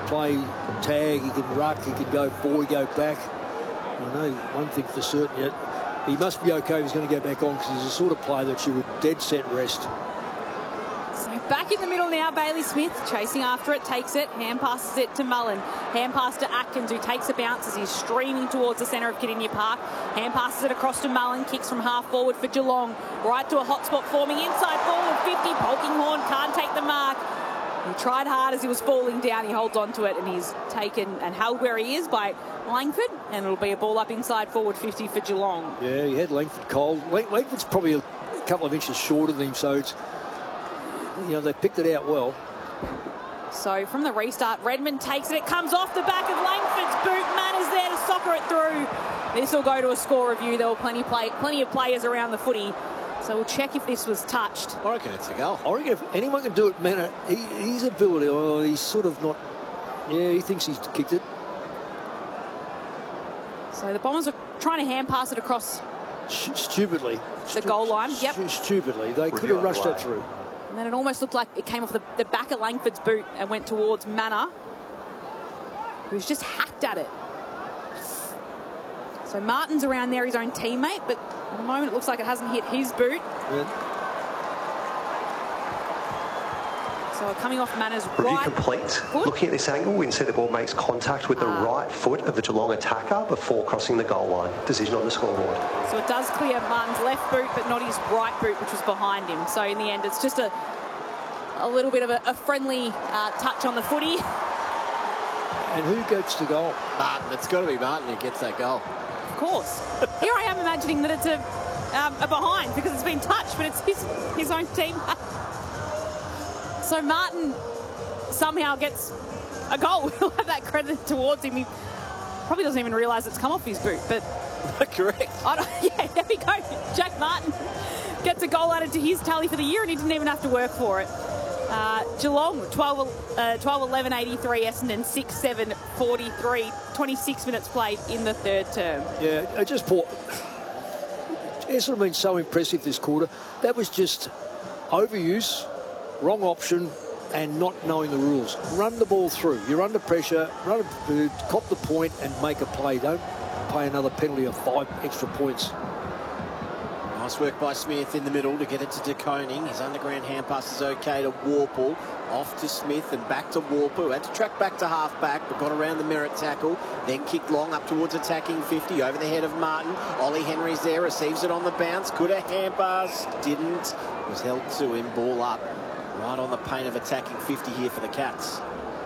play tag, he can ruck, he can go forward, go back. I know one thing for certain yet. He must be okay if he's going to go back on, because he's the sort of player that you would dead set rest. So back in the middle now, Bailey Smith chasing after it, takes it, hand passes it to Mullen, hand pass to Atkins, who takes a bounce as he's streaming towards the centre of Kardinia Park, hand passes it across to Mullen, kicks from half forward for Geelong, right to a hot spot forming inside forward 50, Polkinghorne can't take the mark. He tried hard as he was falling down, he holds on to it, and he's taken and held where he is by Langford, and it'll be a ball up inside forward 50 for Geelong. Yeah, he had Langford cold. Langford's probably a couple of inches shorter than him, so it's, you know, they picked it out well. So from the restart, Redmond takes it. It comes off the back of Langford's boot. Manners there to soccer it through. This will go to a score review. There were plenty of players around the footy. So we'll check if this was touched. I reckon it's a goal. I reckon if anyone can do it, Manor, his ability, he's sort of not... Yeah, he thinks he's kicked it. So the Bombers are trying to hand pass it across stupidly. The goal line. Yep. Stupidly. They could have rushed that through. And then it almost looked like it came off the back of Langford's boot and went towards Manor, who's just hacked at it. So Martin's around there, his own teammate, but at the moment it looks like it hasn't hit his boot. Yeah. So coming off Manor's Review right complete. foot. Looking at this angle, we can see the ball makes contact with the right foot of the Geelong attacker before crossing the goal line. Decision on the scoreboard. So it does clear Martin's left boot, but not his right boot, which was behind him. So in the end, it's just a little bit of a friendly touch on the footy. And who gets the goal? Martin. It's got to be Martin who gets that goal. Of course. Here I am imagining that it's a behind because it's been touched, but it's his own team. So Martin somehow gets a goal. We'll have that credit towards him. He probably doesn't even realise it's come off his boot, but... Correct. Yeah, there we go. Jack Martin gets a goal added to his tally for the year, and he didn't even have to work for it. Geelong, 12-11-83, Essendon 6-7-43, 26 minutes played in the third term. Yeah, Essendon have been so impressive this quarter. That was just overuse, wrong option, and not knowing the rules. Run the ball through. You're under pressure, cop the point and make a play. Don't pay another penalty of 5 extra points. Nice work by Smith in the middle to get it to De Koning. His underground hand pass is okay to Warple. Off to Smith and back to Warple, who had to track back to half-back, but got around the Merritt tackle. Then kicked long up towards attacking 50, over the head of Martin. Ollie Henry's there, receives it on the bounce. Could a hand pass, didn't. Was held to him, ball up. Right on the paint of attacking 50 here for the Cats.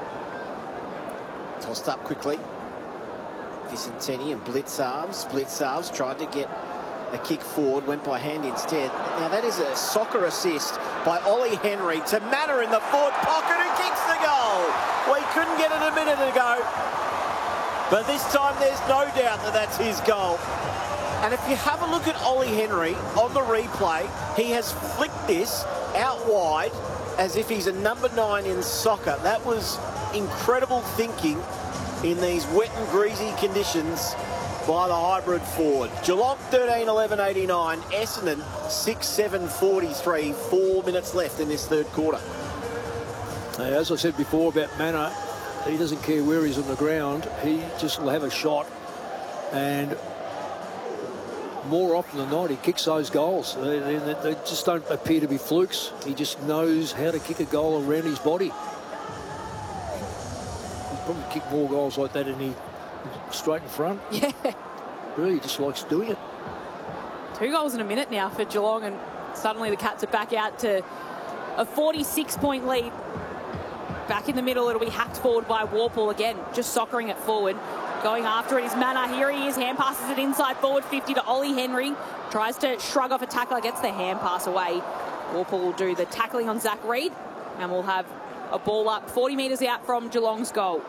Tossed up quickly. Vicentini and Blitzarves tried to get a kick forward, went by hand instead. Now that is a soccer assist by Ollie Henry to Manor in the forward pocket, who kicks the goal. Well, he couldn't get it a minute ago, but this time there's no doubt that that's his goal. And if you have a look at Ollie Henry on the replay, he has flicked this out wide as if he's a number 9 in soccer. That was incredible thinking in these wet and greasy conditions by the hybrid forward. Geelong 13-11-89, Essendon 6-7-43, 4 minutes left in this third quarter. As I said before about Manor, he doesn't care where he's on the ground, he just will have a shot, and more often than not he kicks those goals. They just don't appear to be flukes. He just knows how to kick a goal around his body. He's probably kicked more goals like that than he straight in front. Yeah. Really just likes doing it. 2 goals in a minute now for Geelong, and suddenly the Cats are back out to a 46-point lead. Back in the middle, it'll be hacked forward by Warple again, just soccering it forward. Going after it is Manor. Here he is, hand passes it inside forward 50 to Ollie Henry. Tries to shrug off a tackler, gets the hand pass away. Warple will do the tackling on Zach Reid, and we'll have a ball up 40 metres out from Geelong's goal.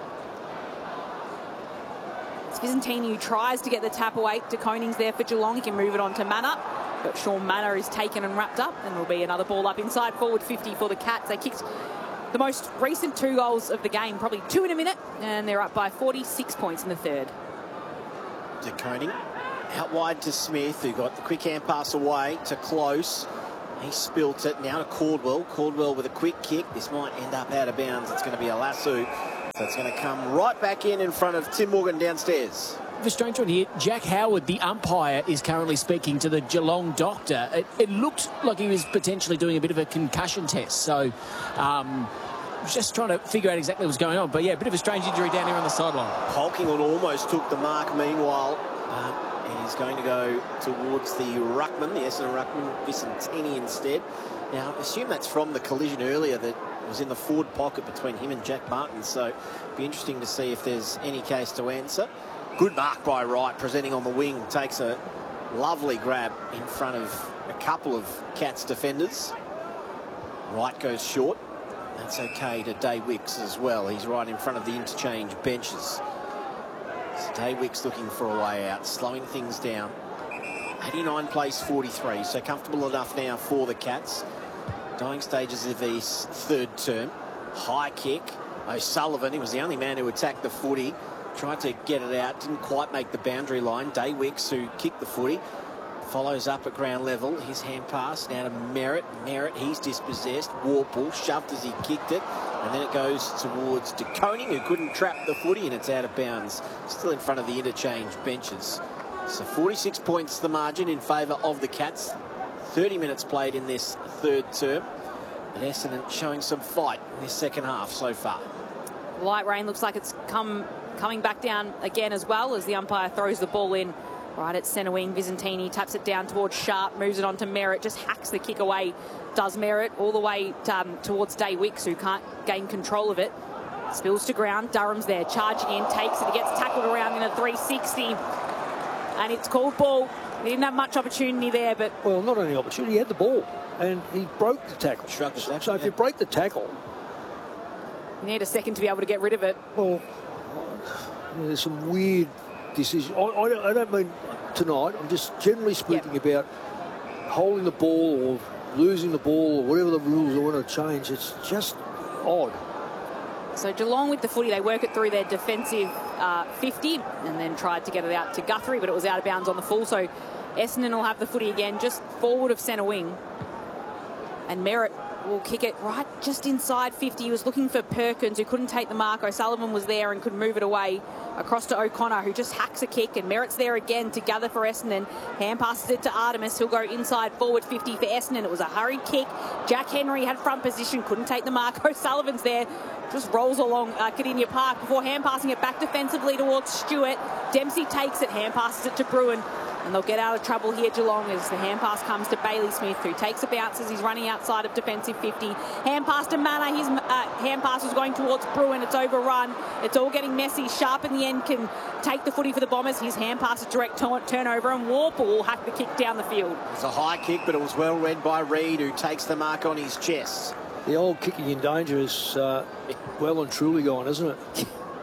Vicentini, who tries to get the tap away. De Koning's there for Geelong. He can move it on to Manor, but Sean Manor is taken and wrapped up, and there'll be another ball up inside forward 50 for the Cats. They kicked the most recent 2 goals of the game, probably 2 in a minute, and they're up by 46 points in the third. De Koning out wide to Smith, who got the quick hand pass away to Close. He spilt it now to Caldwell. Caldwell with a quick kick. This might end up out of bounds. It's going to be a lasso So it's going to come right back in front of Tim Morgan downstairs. The strange one here, Jack Howard, the umpire, is currently speaking to the Geelong doctor. It looked like he was potentially doing a bit of a concussion test. So just trying to figure out exactly what's going on. But, yeah, a bit of a strange injury down here on the sideline. Polkinghorne almost took the mark. Meanwhile, he's going to go towards the ruckman, the Essendon ruckman, Vicentini instead. Now, I assume that's from the collision earlier that was in the forward pocket between him and Jack Martin. So it'll be interesting to see if there's any case to answer. Good mark by Wright, presenting on the wing. Takes a lovely grab in front of a couple of Cats defenders. Wright goes short. That's okay to Day Wicks as well. He's right in front of the interchange benches. So Day Wicks looking for a way out, slowing things down. 89 plays 43, so comfortable enough now for the Cats. Dying stages of his third term. High kick. O'Sullivan, he was the only man who attacked the footy. Tried to get it out, didn't quite make the boundary line. Day Wicks, who kicked the footy, follows up at ground level. His hand pass now to Merritt. Merritt, he's dispossessed. Warple shoved as he kicked it. And then it goes towards De Koning, who couldn't trap the footy, and it's out of bounds. Still in front of the interchange benches. So 46 points the margin in favour of the Cats. 30 minutes played in this third term. But Essendon showing some fight in this second half so far. Light rain looks like it's coming back down again as well as the umpire throws the ball in right at centre wing. Vicentini taps it down towards Sharp, moves it on to Merritt, just hacks the kick away, does Merritt, all the way towards Day Wicks, who can't gain control of it. Spills to ground, Durham's there, charging in, takes it, he gets tackled around in a 360, and it's called ball. He didn't have much opportunity there, but... Well, not only opportunity, he had the ball, and he broke the tackle. So if you break the tackle... You need a second to be able to get rid of it. Well, there's some weird decisions. I don't mean tonight. I'm just generally speaking about holding the ball or losing the ball or whatever the rules I want to change. It's just odd. So Geelong with the footy, they work it through their defensive 50 and then tried to get it out to Guthrie, but it was out of bounds on the full. So Essendon will have the footy again just forward of centre wing. And Merritt will kick it right just inside 50. He was looking for Perkins, who couldn't take the mark. O'Sullivan was there and could move it away across to O'Connor, who just hacks a kick, and Merritt's there again to gather for Essendon. Hand passes it to Artemis. He'll go inside forward 50 for Essendon. It was a hurried kick. Jack Henry had front position, couldn't take the mark. O'Sullivan's there, just rolls along Kardinia Park before hand passing it back defensively towards Stewart. Dempsey takes it, hand passes it to Bruin. And they'll get out of trouble here, Geelong, as the hand pass comes to Bailey Smith, who takes a bounce as he's running outside of defensive 50. Hand pass to Manor. His hand pass was going towards Bruin. It's overrun. It's all getting messy. Sharp in the end can take the footy for the Bombers. His hand pass is direct turnover, and Warple will hack the kick down the field. It's a high kick, but it was well read by Reid, who takes the mark on his chest. The old kicking in danger is well and truly gone, isn't it?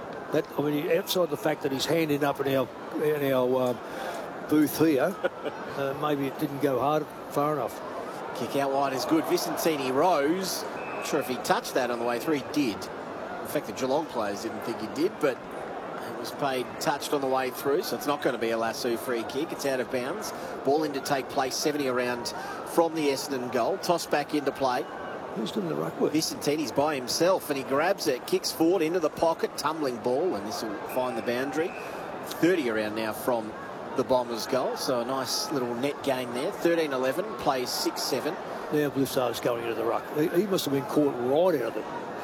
Outside the fact that he's handing up in our booth here, maybe it didn't go far enough. Kick out wide is good. Vicentini rose. Not sure if he touched that on the way through. He did. In fact, the Geelong players didn't think he did, but it was touched on the way through, so it's not going to be a Lasso free kick. It's out of bounds. Ball in to take place, 70 around from the Essendon goal. Toss back into play. Who's doing the ruck work? Vicentini's by himself, and he grabs it, kicks forward into the pocket, tumbling ball, and this will find the boundary. 30 around now from the Bombers' goal, so a nice little net gain there. 13-11, plays 6-7. Now Blisard's going into the ruck. He must have been caught right out of it.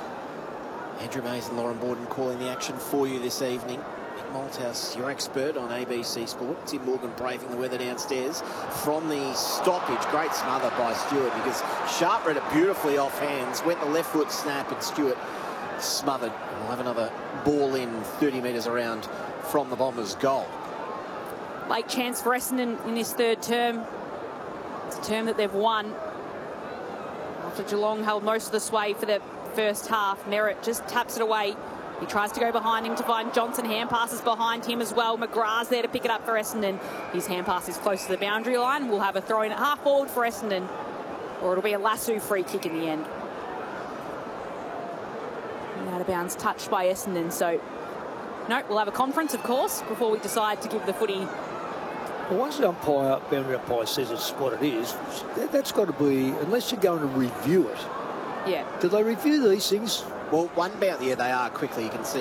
Andrew Mays and Lauren Borden calling the action for you this evening. Mick Malthouse, your expert on ABC Sport. Tim Morgan braving the weather downstairs from the stoppage. Great smother by Stewart, because Sharp read it beautifully off hands. Went the left foot snap, and Stewart smothered. We'll have another ball in 30 metres around from the Bombers' goal. Late chance for Essendon in this third term. It's a term that they've won. After Geelong held most of the sway for the first half, Merritt just taps it away. He tries to go behind him to find Johnson. Hand passes behind him as well. McGrath's there to pick it up for Essendon. His hand pass is close to the boundary line. We'll have a throw in at half forward for Essendon, or it'll be a Lasso free kick in the end. And out of bounds, touched by Essendon. So, no, we'll have a conference, of course, before we decide to give the footy. Well, once the boundary umpire says it's what it is, that's got to be, unless you're going to review it. Yeah. Do they review these things? Well, one bounce, yeah, they are quickly. You can see